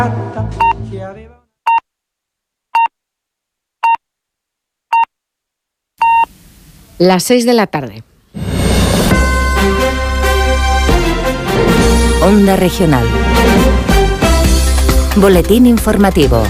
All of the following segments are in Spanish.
Las 6 de la tarde. Onda Regional. Boletín informativo.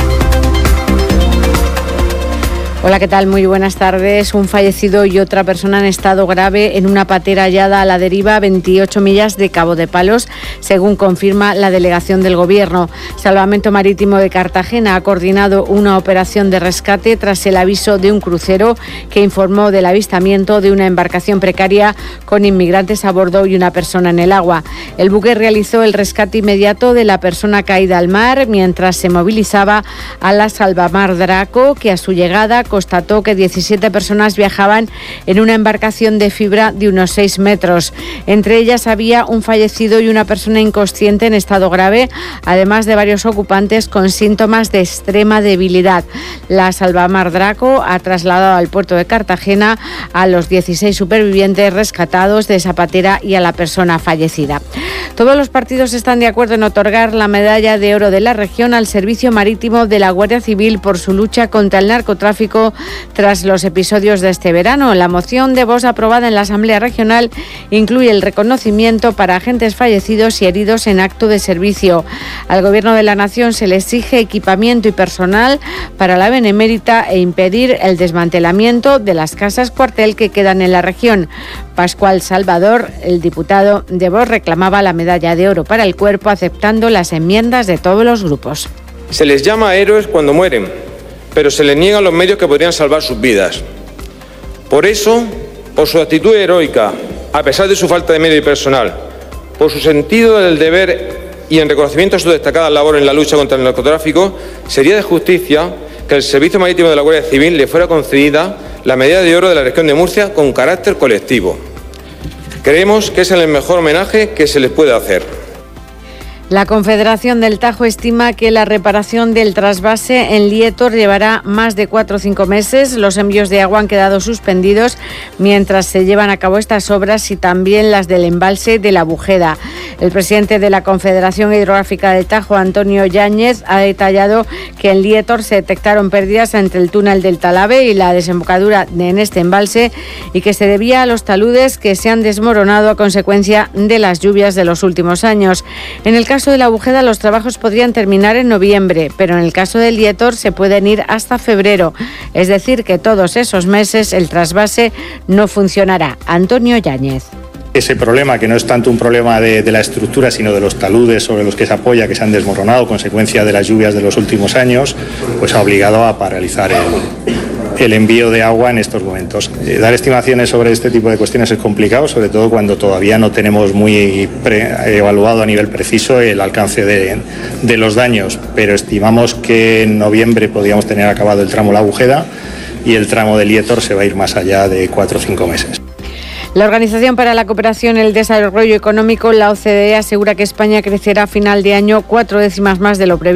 Hola, ¿qué tal? Muy buenas tardes. Un fallecido y otra persona en estado grave en una patera hallada a la deriva a 28 millas de Cabo de Palos, según confirma la delegación del Gobierno. Salvamento Marítimo de Cartagena ha coordinado una operación de rescate tras el aviso de un crucero que informó del avistamiento de una embarcación precaria con inmigrantes a bordo y una persona en el agua. El buque realizó el rescate inmediato de la persona caída al mar mientras se movilizaba a la Salvamar Draco, que a su llegada constató que 17 personas viajaban en una embarcación de fibra de unos 6 metros. Entre ellas había un fallecido y una persona inconsciente en estado grave, además de varios ocupantes con síntomas de extrema debilidad. La Salvamar Draco ha trasladado al puerto de Cartagena a los 16 supervivientes rescatados de esa patera y a la persona fallecida. Todos los partidos están de acuerdo en otorgar la medalla de oro de la región al Servicio Marítimo de la Guardia Civil por su lucha contra el narcotráfico tras los episodios de este verano. La moción de voz aprobada en la Asamblea Regional incluye el reconocimiento para agentes fallecidos y heridos en acto de servicio. Al Gobierno de la Nación se le exige equipamiento y personal para la Benemérita e impedir el desmantelamiento de las casas cuartel que quedan en la región. Pascual Salvador, el diputado de Vox, reclamaba la medalla de oro para el cuerpo, aceptando las enmiendas de todos los grupos. Se les llama héroes cuando mueren, pero se les niegan los medios que podrían salvar sus vidas. Por eso, por su actitud heroica, a pesar de su falta de medio y personal, por su sentido del deber y en reconocimiento a su destacada labor en la lucha contra el narcotráfico, sería de justicia que el Servicio Marítimo de la Guardia Civil le fuera concedida la medalla de oro de la región de Murcia con carácter colectivo. Creemos que es el mejor homenaje que se les puede hacer. La Confederación del Tajo estima que la reparación del trasvase en Lietor llevará más de 4 o 5 meses. Los envíos de agua han quedado suspendidos mientras se llevan a cabo estas obras y también las del embalse de la Bujeda. El presidente de la Confederación Hidrográfica del Tajo, Antonio Yáñez, ha detallado que en Lietor se detectaron pérdidas entre el túnel del Talave y la desembocadura en este embalse y que se debía a los taludes que se han desmoronado a consecuencia de las lluvias de los últimos años. En el caso de la Bujeda, los trabajos podrían terminar en noviembre, pero en el caso del Lietor se pueden ir hasta febrero. Es decir, que todos esos meses el trasvase no funcionará. Antonio Yáñez. Ese problema, que no es tanto un problema de la estructura, sino de los taludes sobre los que se apoya, que se han desmoronado consecuencia de las lluvias de los últimos años, pues ha obligado a paralizar el envío de agua en estos momentos. Dar estimaciones sobre este tipo de cuestiones es complicado, sobre todo cuando todavía no tenemos muy evaluado a nivel preciso el alcance de los daños, pero estimamos que en noviembre podríamos tener acabado el tramo La Bujeda y el tramo de Lietor se va a ir más allá de 4 o 5 meses. La Organización para la Cooperación y el Desarrollo Económico, la OCDE, asegura que España crecerá a final de año 4 décimas más de lo previsto.